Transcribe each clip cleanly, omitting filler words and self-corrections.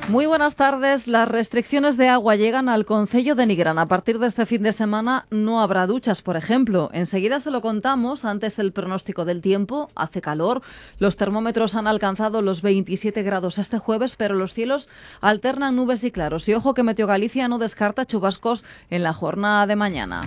Muy buenas tardes. Las restricciones de agua llegan al concello de Nigrán. A partir de este fin de semana no habrá duchas, por ejemplo. Enseguida se lo contamos. Antes el pronóstico del tiempo. Hace calor. Los termómetros han alcanzado los 27 grados este jueves, pero los cielos alternan nubes y claros. Y ojo que Meteo Galicia no descarta chubascos en la jornada de mañana.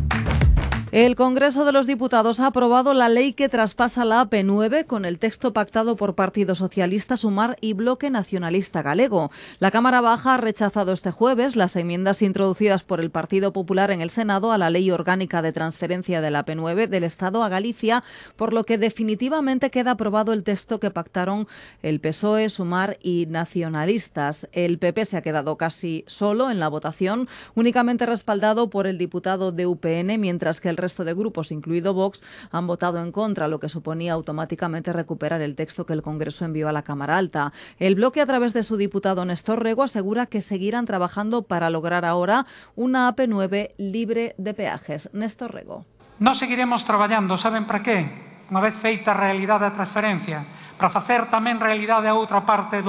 El Congreso de los Diputados ha aprobado la ley que traspasa la AP9 con el texto pactado por Partido Socialista, Sumar y Bloque Nacionalista Galego. La Cámara Baja ha rechazado este jueves las enmiendas introducidas por el Partido Popular en el Senado a la Ley Orgánica de Transferencia de la AP9 del Estado a Galicia, por lo que definitivamente queda aprobado el texto que pactaron el PSOE, Sumar y Nacionalistas. El PP se ha quedado casi solo en la votación, únicamente respaldado por el diputado de UPN, mientras que el resto de grupos, incluido Vox, han votado en contra, lo que suponía automáticamente recuperar el texto que el Congreso envió a la Cámara Alta. El Bloque, a través de su diputado Néstor Rego, asegura que seguirán trabajando para lograr ahora una AP9 libre de peajes. Néstor Rego. Nós seguiremos traballando, saben para qué? Unha vez feita a realidade da transferencia, para facer tamén realidade a outra parte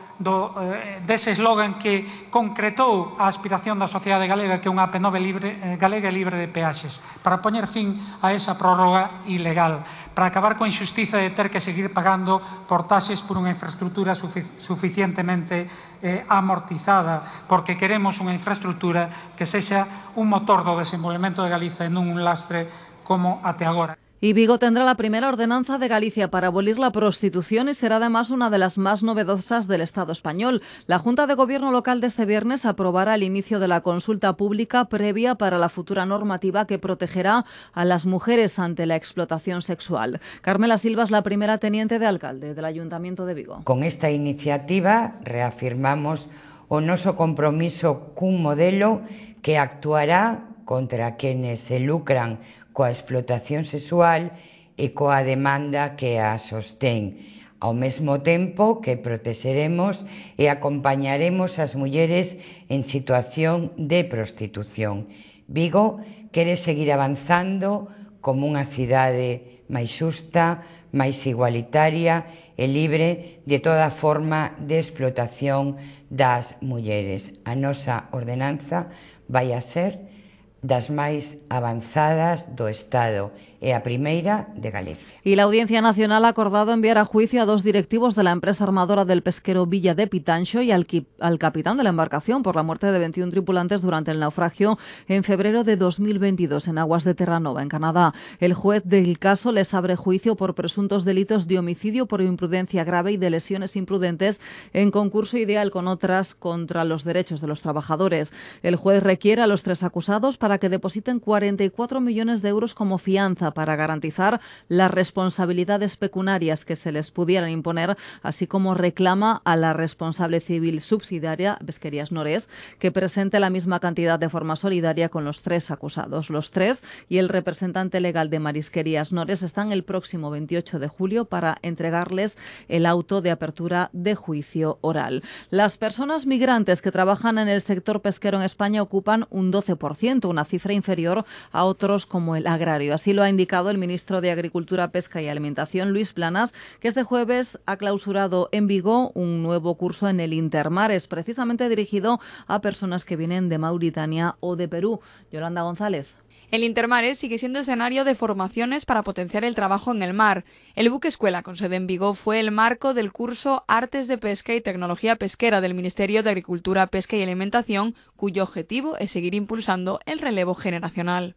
dese eslogan que concretou a aspiración da sociedade galega, que é unha AP9 galega libre de peaxes, para poñer fin a esa prórroga ilegal, para acabar coa injustiza de ter que seguir pagando por taxes por unha infraestructura suficientemente amortizada, porque queremos unha infraestructura que sexa un motor do desenvolvemento de Galiza e non un lastre como até agora. Y Vigo tendrá la primera ordenanza de Galicia para abolir la prostitución y será además una de las más novedosas del Estado español. La Junta de Gobierno local de este viernes aprobará el inicio de la consulta pública previa para la futura normativa que protegerá a las mujeres ante la explotación sexual. Carmela Silva es la primera teniente de alcalde del Ayuntamiento de Vigo. Con esta iniciativa reafirmamos o noso compromiso cun modelo que actuará contra quenes se lucran coa explotación sexual e coa demanda que a sostén, ao mesmo tempo que protexeremos e acompañaremos as mulleres en situación de prostitución. Vigo quere seguir avanzando como unha cidade máis xusta, máis igualitaria e libre de toda forma de explotación das mulleres. A nosa ordenanza vai a ser das máis avanzadas do Estado e a primeira de Galicia. Y la Audiencia Nacional ha acordado enviar a juicio a dos directivos de la empresa armadora del pesquero Villa de Pitanxo y al capitán de la embarcación por la muerte de 21 tripulantes durante el naufragio en febrero de 2022 en aguas de Terranova, en Canadá. El juez del caso les abre juicio por presuntos delitos de homicidio por imprudencia grave y de lesiones imprudentes en concurso ideal con otras contra los derechos de los trabajadores. El juez requiere a los tres acusados para que depositen 44 millones de euros como fianza para garantizar las responsabilidades pecuniarias que se les pudieran imponer, así como reclama a la responsable civil subsidiaria, Pesquerías Nores, que presente la misma cantidad de forma solidaria con los tres acusados. Los tres y el representante legal de Marisquerías Nores están el próximo 28 de julio para entregarles el auto de apertura de juicio oral. Las personas migrantes que trabajan en el sector pesquero en España ocupan un 12%, una cifra inferior a otros como el agrario. Así lo ha indicado el ministro de Agricultura, Pesca y Alimentación, Luis Planas, que este jueves ha clausurado en Vigo un nuevo curso en el Intermares, precisamente dirigido a personas que vienen de Mauritania o de Perú. Yolanda González. El Intermares sigue siendo escenario de formaciones para potenciar el trabajo en el mar. El buque escuela con sede en Vigo fue el marco del curso Artes de Pesca y Tecnología Pesquera del Ministerio de Agricultura, Pesca y Alimentación, cuyo objetivo es seguir impulsando el relevo generacional.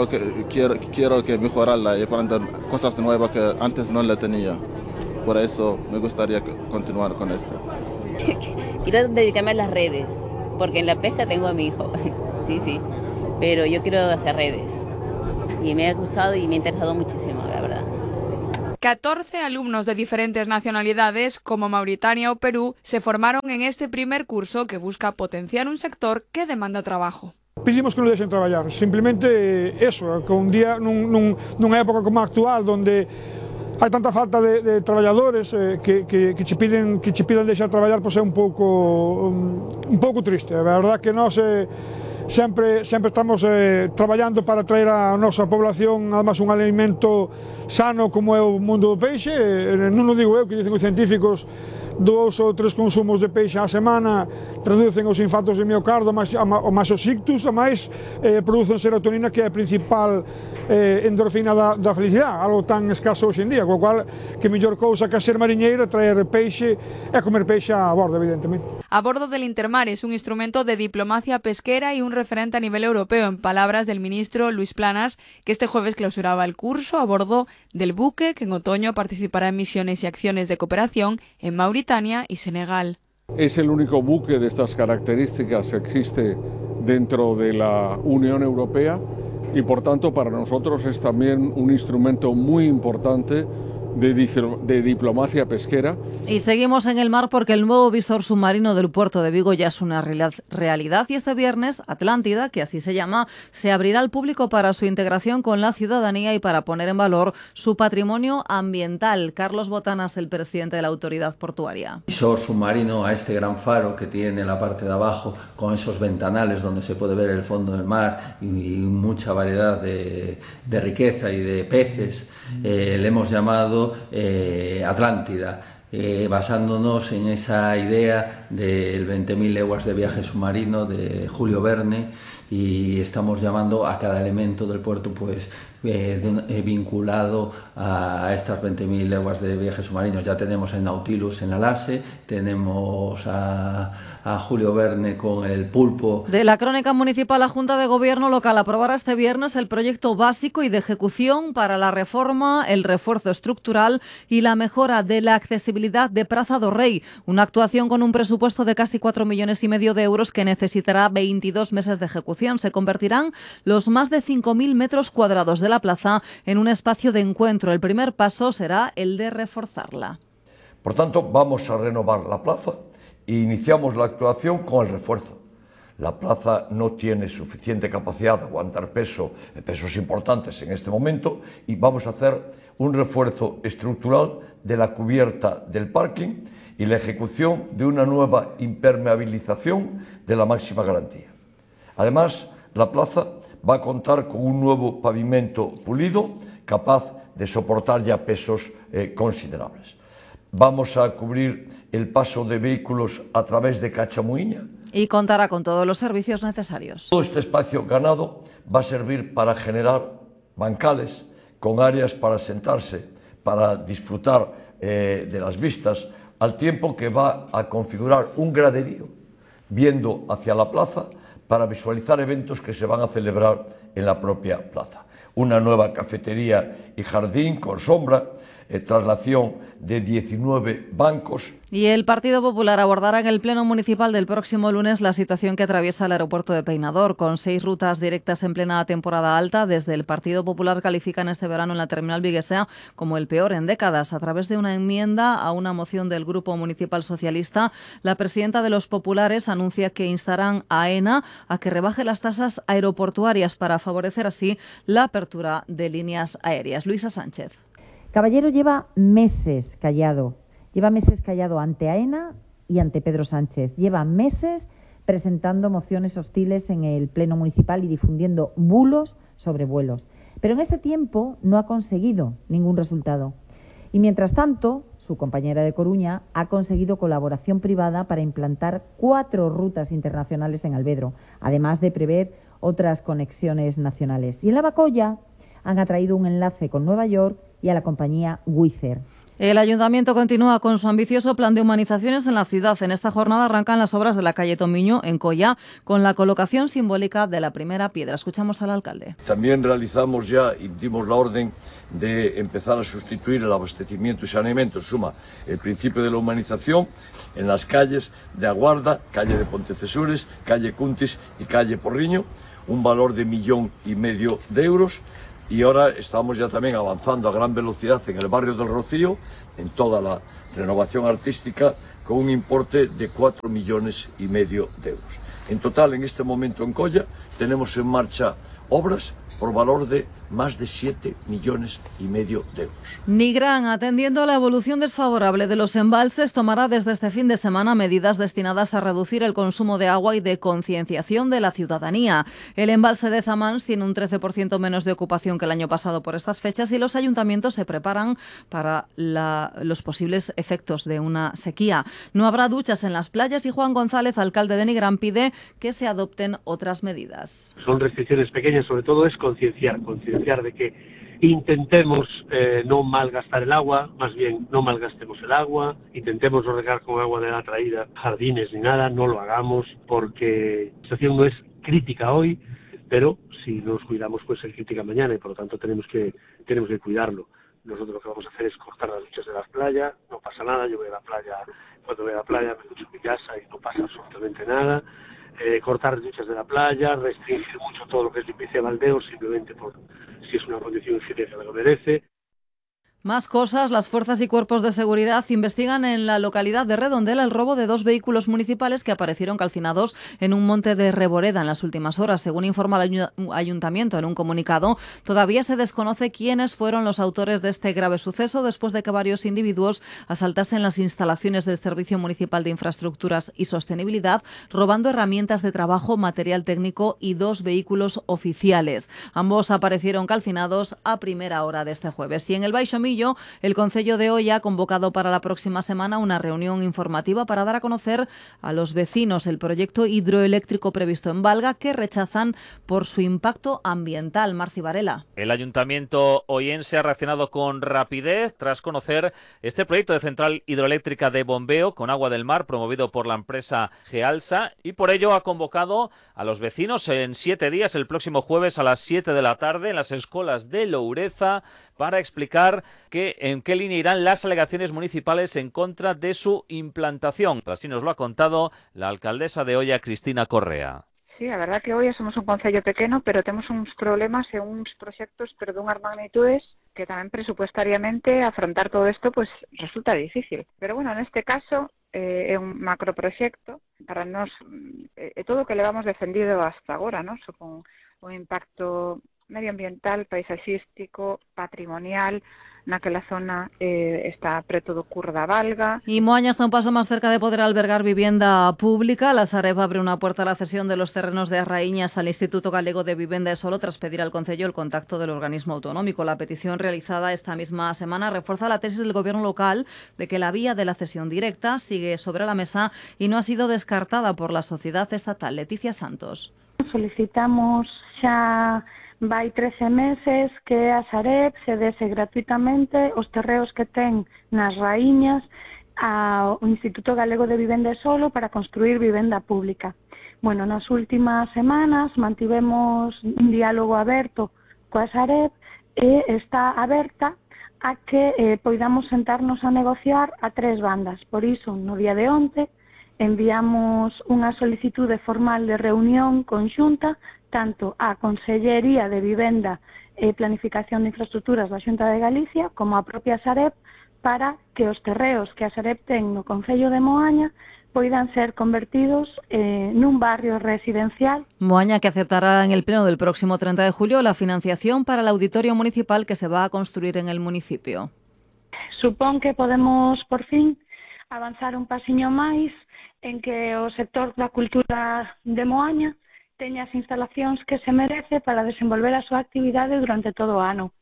Quiero que mejorarla y aprender cosas nuevas que antes no la tenía. Por eso me gustaría continuar con esto. Quiero dedicarme a las redes, porque en la pesca tengo a mi hijo. Sí. Pero yo quiero hacer redes y me ha gustado y me ha interesado muchísimo, la verdad. 14 alumnos de diferentes nacionalidades, como Mauritania o Perú, se formaron en este primer curso que busca potenciar un sector que demanda trabajo. Pedimos que nos deixen traballar, simplemente eso, que un día nunha época como a actual, donde hai tanta falta de traballadores que che pidan deixar traballar, pois é un pouco triste. A verdade que nós sempre estamos traballando para traer a nosa población además un alimento sano como é o mundo do peixe, non o digo eu, que dicen os científicos 2 ou 3 consumos de peixe á semana reducen os infartos de miocardio, o máis os ictus, a máis producen serotonina, que é a principal endorfina da felicidade, algo tan escaso hoxe en día, co cual que mellor cousa que a ser mariñeiro é traer peixe e comer peixe a bordo, evidentemente. A bordo del Intermar es un instrumento de diplomacia pesquera y un referente a nivel europeo, en palabras del ministro Luis Planas, que este jueves clausuraba el curso a bordo del buque que en otoño participará en misiones y acciones de cooperación en Mauritania y Senegal. Es el único buque de estas características que existe dentro de la Unión Europea y por tanto para nosotros es también un instrumento muy importante de diplomacia pesquera. Y seguimos en el mar porque el nuevo visor submarino del puerto de Vigo ya es una realidad y este viernes Atlántida, que así se llama, se abrirá al público para su integración con la ciudadanía y para poner en valor su patrimonio ambiental. Carlos Botanas, el presidente de la autoridad portuaria. Visor submarino a este gran faro que tiene la parte de abajo con esos ventanales donde se puede ver el fondo del mar y mucha variedad de riqueza y de peces. Le hemos llamado Atlántida, basándonos en esa idea del 20.000 leguas de viaje submarino de Julio Verne, y estamos llamando a cada elemento del puerto pues vinculado a estas 20.000 leguas de viaje submarinos. Ya tenemos el Nautilus en la LASE, tenemos a Julio Verne con el Pulpo. De la crónica municipal, la Junta de Gobierno local aprobará este viernes el proyecto básico y de ejecución para la reforma, el refuerzo estructural y la mejora de la accesibilidad de Praza do Rei, una actuación con un presupuesto de casi 4,5 millones de euros que necesitará 22 meses de ejecución. Se convertirán los más de 5.000 metros cuadrados de la plaza en un espacio de encuentro. El primer paso será el de reforzarla. Por tanto, vamos a renovar la plaza e iniciamos la actuación con el refuerzo. La plaza no tiene suficiente capacidad de aguantar pesos importantes en este momento y vamos a hacer un refuerzo estructural de la cubierta del parking y la ejecución de una nueva impermeabilización de la máxima garantía. Además, la plaza va a contar con un nuevo pavimento pulido capaz de soportar ya pesos considerables. Vamos a cubrir el paso de vehículos a través de Cachamuiña. Y contará con todos los servicios necesarios. Todo este espacio ganado va a servir para generar bancales con áreas para sentarse, para disfrutar de las vistas, al tiempo que va a configurar un graderío viendo hacia la plaza para visualizar eventos que se van a celebrar en la propia plaza. Una nueva cafetería y jardín con sombra, traslación de 19 bancos. Y el Partido Popular abordará en el Pleno Municipal del próximo lunes la situación que atraviesa el aeropuerto de Peinador, con 6 rutas directas en plena temporada alta. Desde el Partido Popular califican este verano en la terminal viguesea como el peor en décadas. A través de una enmienda a una moción del Grupo Municipal Socialista, la presidenta de los populares anuncia que instarán a AENA a que rebaje las tasas aeroportuarias para favorecer así la apertura de líneas aéreas. Luisa Sánchez. Caballero lleva meses callado ante AENA y ante Pedro Sánchez. Lleva meses presentando mociones hostiles en el Pleno Municipal y difundiendo bulos sobre vuelos. Pero en este tiempo no ha conseguido ningún resultado. Y mientras tanto, su compañera de Coruña ha conseguido colaboración privada para implantar 4 rutas internacionales en Albedro, además de prever otras conexiones nacionales. Y en Lavacolla han atraído un enlace con Nueva York y a la compañía Wizz Air. El Ayuntamiento continúa con su ambicioso plan de humanizaciones en la ciudad. En esta jornada arrancan las obras de la calle Tomiño, en Coia, con la colocación simbólica de la primera piedra. Escuchamos al alcalde. También realizamos ya y dimos la orden de empezar a sustituir el abastecimiento y saneamiento, en suma, el principio de la humanización en las calles de Aguarda, calle de Pontecesures, calle Cuntis y calle Porriño, un valor de 1,5 millones de euros. Y ahora estamos ya también avanzando a gran velocidad en el barrio del Rocío, en toda la renovación artística, con un importe de 4,5 millones de euros. En total, en este momento en Coia, tenemos en marcha obras por valor de más de 7,5 millones de euros. Nigrán, atendiendo a la evolución desfavorable de los embalses, tomará desde este fin de semana medidas destinadas a reducir el consumo de agua y de concienciación de la ciudadanía. El embalse de Zamans tiene un 13% menos de ocupación que el año pasado por estas fechas y los ayuntamientos se preparan para los posibles efectos de una sequía. No habrá duchas en las playas y Juan González, alcalde de Nigrán, pide que se adopten otras medidas. Son restricciones pequeñas, sobre todo es concienciar de que intentemos no malgastar el agua, más bien no malgastemos el agua, intentemos no regar con agua de la traída jardines ni nada, no lo hagamos porque la situación no es crítica hoy, pero si no nos cuidamos puede ser crítica mañana y por lo tanto tenemos que cuidarlo. Nosotros lo que vamos a hacer es cortar las duchas de las playas, no pasa nada, yo voy a la playa, cuando voy a la playa me ducho en mi casa y no pasa absolutamente nada. Cortar duchas de la playa, restringir mucho todo lo que es limpieza de baldeos, simplemente por si es una condición higiénica que lo merece. Más cosas, las fuerzas y cuerpos de seguridad investigan en la localidad de Redondela el robo de 2 vehículos municipales que aparecieron calcinados en un monte de Reboreda en las últimas horas. Según informa el ayuntamiento en un comunicado, todavía se desconoce quiénes fueron los autores de este grave suceso después de que varios individuos asaltasen las instalaciones del Servicio Municipal de Infraestructuras y Sostenibilidad, robando herramientas de trabajo, material técnico y 2 vehículos oficiales. Ambos aparecieron calcinados a primera hora de este jueves. Y en el Baixo Millo, el Concello de Oia ha convocado para la próxima semana una reunión informativa para dar a conocer a los vecinos el proyecto hidroeléctrico previsto en Valga, que rechazan por su impacto ambiental. Marci Varela. El ayuntamiento oyense ha reaccionado con rapidez tras conocer este proyecto de central hidroeléctrica de bombeo con agua del mar promovido por la empresa Gealsa y por ello ha convocado a los vecinos en 7 días, el próximo jueves a las 7 de la tarde en las escolas de Loureza, para explicar en qué línea irán las alegaciones municipales en contra de su implantación. Así nos lo ha contado la alcaldesa de Oia, Cristina Correa. Sí, a verdad que Oia somos un concello pequeno, pero temos uns problemas e uns proxectos pero dunhas magnitudes que tamén presupuestariamente afrontar todo isto pues resulta difícil. Pero bueno, neste caso é un macroproxecto para nós todo o que levamos defendido hasta agora, ¿no? Con un impacto medioambiental, paisaxístico, patrimonial, naquela zona está preto do Cur da Valga. Y Moaña está un paso más cerca de poder albergar vivienda pública. La Sareb abre una puerta a la cesión de los terrenos de Arraíñas al Instituto Galego de Vivenda e Solo tras pedir al Concello el contacto del organismo autonómico. La petición realizada esta misma semana refuerza la tesis del gobierno local de que la vía de la cesión directa sigue sobre la mesa y no ha sido descartada por la sociedad estatal. Leticia Santos. Solicitamos xa vai 13 meses que a Sareb cedese gratuitamente os terreos que ten nas Raíñas ao Instituto Galego de Vivenda e Solo para construir vivenda pública. Bueno, nas últimas semanas mantivemos un diálogo aberto coa Sareb e está aberta a que poidamos sentarnos a negociar a 3 bandas. Por iso, no día de onte, enviamos unha solicitude formal de reunión conxunta tanto á Consellería de Vivenda e Planificación de Infraestructuras da Xunta de Galicia como á propia Sareb para que os terreos que a Sareb ten no Concello de Moaña poidan ser convertidos nun barrio residencial. Moaña, que aceptará en el pleno del próximo 30 de julio la financiación para el auditorio municipal que se va a construir en el municipio. Supón que podemos, por fin, avanzar un pasiño máis en que o sector da cultura de Moaña teña as instalacións que se merece para desenvolver a súa actividade durante todo o ano.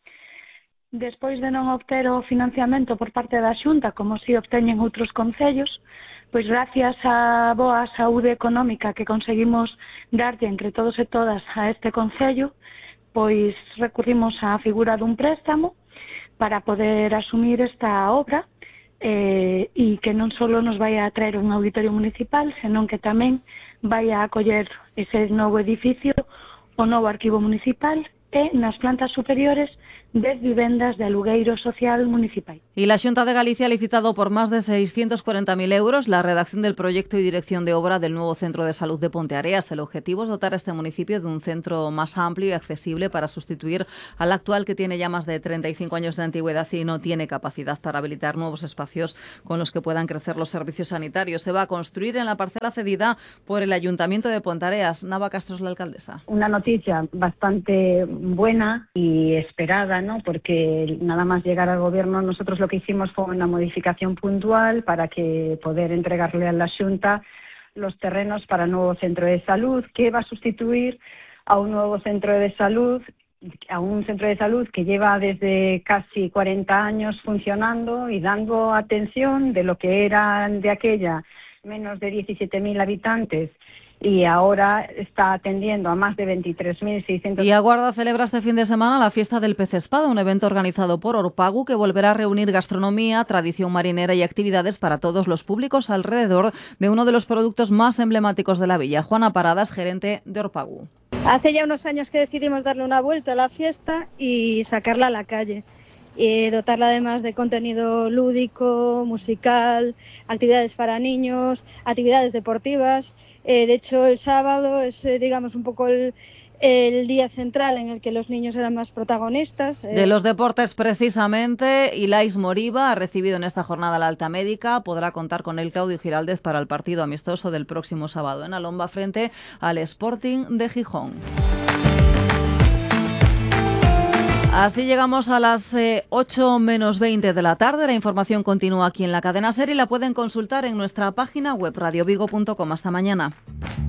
Despois de non obter o financiamento por parte da Xunta, como si obteñen outros concellos, pois gracias á boa saúde económica que conseguimos darlle entre todos e todas a este concello, pois recurrimos á figura dun préstamo para poder asumir esta obra e que non só nos vai a traer un auditorio municipal, senón que tamén vai a acoller ese novo edificio, o novo arquivo municipal e nas plantas superiores das vivendas de alugueiro social municipal. Y la Xunta de Galicia ha licitado por más de 640.000 euros la redacción del proyecto y dirección de obra del nuevo centro de salud de Ponteareas. El objetivo es dotar a este municipio de un centro más amplio y accesible para sustituir al actual, que tiene ya más de 35 años de antigüedad y no tiene capacidad para habilitar nuevos espacios con los que puedan crecer los servicios sanitarios. Se va a construir en la parcela cedida por el Ayuntamiento de Ponteareas. Nava Castro es la alcaldesa. Una noticia bastante buena y esperada, ¿no? Porque nada más llegar al gobierno nosotros lo que hicimos fue una modificación puntual para que poder entregarle a la Xunta los terrenos para el nuevo centro de salud, que va a sustituir a un nuevo centro de salud, a un centro de salud que lleva desde casi 40 años funcionando y dando atención de lo que eran de aquella menos de 17.000 habitantes, y ahora está atendiendo a más de 23.600. Y Aguarda celebra este fin de semana la fiesta del pez espada, un evento organizado por Orpagu que volverá a reunir gastronomía, tradición marinera y actividades para todos los públicos alrededor de uno de los productos más emblemáticos de la villa. Juana Paradas, gerente de Orpagu. Hace ya unos años que decidimos darle una vuelta a la fiesta y sacarla a la calle. Y dotarla además de contenido lúdico, musical, actividades para niños, actividades deportivas. De hecho, el sábado es, digamos, un poco el día central en el que los niños eran más protagonistas. De los deportes, precisamente, Ilais Moriba ha recibido en esta jornada la alta médica. Podrá contar con el Claudio Giraldez para el partido amistoso del próximo sábado en Alomba frente al Sporting de Gijón. Así llegamos a las 8 menos 20 de la tarde. La información continúa aquí en la cadena SER y la pueden consultar en nuestra página web radiovigo.com. Hasta mañana.